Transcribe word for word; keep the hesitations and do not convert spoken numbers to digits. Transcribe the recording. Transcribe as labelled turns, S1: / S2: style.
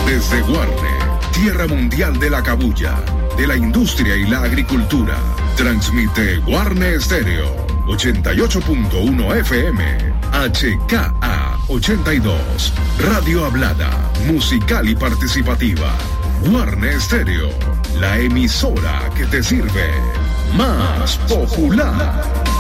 S1: Desde Guarne, tierra mundial de la cabuya, de la industria y la agricultura, transmite Guarne Estéreo, ochenta y ocho punto uno F M, H K A ochenta y dos, radio hablada, musical y participativa. Guarne Estéreo, la emisora que te sirve. Más popular.